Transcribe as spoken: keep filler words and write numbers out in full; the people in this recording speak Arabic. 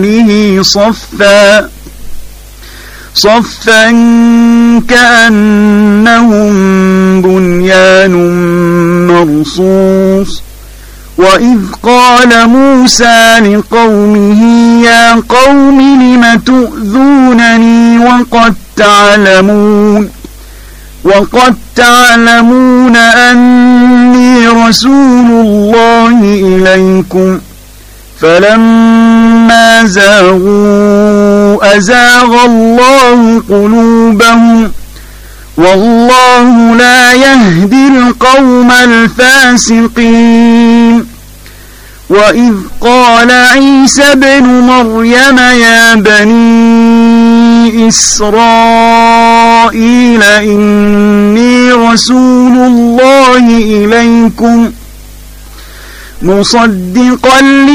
صفا صفا كأنهم بنيان مرصوص. وإذ قال موسى لقومه يا قوم لم تؤذونني وقد تعلمون وقد تعلمون أني رسول الله إليكم فلما زاغوا أزاغ الله قلوبهم والله لا يهدي القوم الفاسقين. وإذ قال عيسى ابن مريم يا بني إسرائيل إني رسول الله إليكم مصدقا